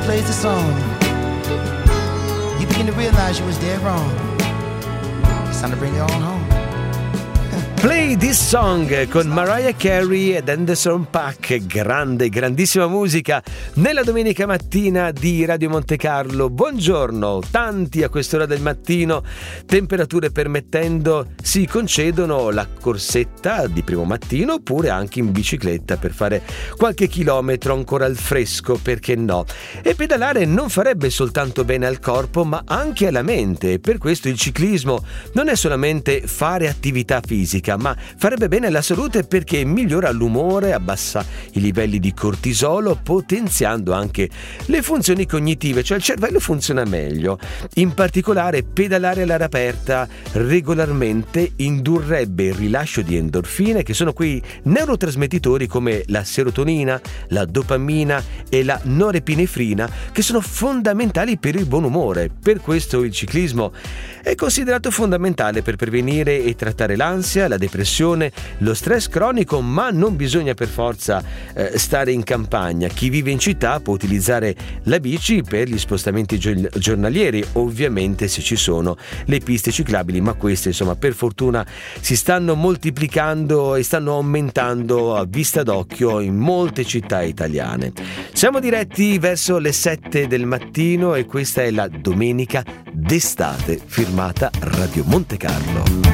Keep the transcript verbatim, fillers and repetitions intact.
plays the song, you begin to realize you was dead wrong. It's time to bring it on home. Play This Song con Mariah Carey ed Anderson .Paak. Grande, grandissima musica nella domenica mattina di Radio Monte Carlo. Buongiorno, tanti a quest'ora del mattino, temperature permettendo, si concedono la corsetta di primo mattino oppure anche in bicicletta per fare qualche chilometro ancora al fresco, perché no? E pedalare non farebbe soltanto bene al corpo ma anche alla mente. Per questo il ciclismo non è solamente fare attività fisica, ma farebbe bene alla salute perché migliora l'umore, abbassa i livelli di cortisolo, potenziando anche le funzioni cognitive, cioè il cervello funziona meglio. In particolare, pedalare all'aria aperta regolarmente indurrebbe il rilascio di endorfine, che sono quei neurotrasmettitori come la serotonina, la dopamina e la norepinefrina, che sono fondamentali per il buon umore. Per questo il ciclismo è considerato fondamentale per prevenire e trattare l'ansia, la depressione, lo stress cronico, ma non bisogna per forza eh, stare in campagna. Chi vive in città può utilizzare la bici per gli spostamenti gio- giornalieri, ovviamente se ci sono le piste ciclabili, ma queste insomma per fortuna si stanno moltiplicando e stanno aumentando a vista d'occhio in molte città italiane. Siamo diretti verso le sette del mattino e questa è la domenica d'estate firmata Radio Monte Carlo.